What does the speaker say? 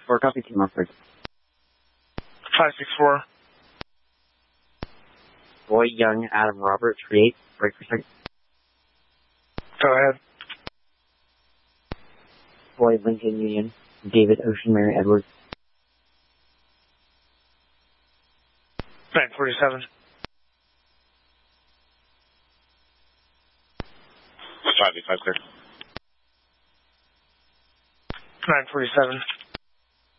564, copy Team Oxford. 564. Boy Young, Adam Robert, 38, break for second. Go ahead. Boy Lincoln Union, David Ocean Mary Edwards. 947. 585 clear. 947.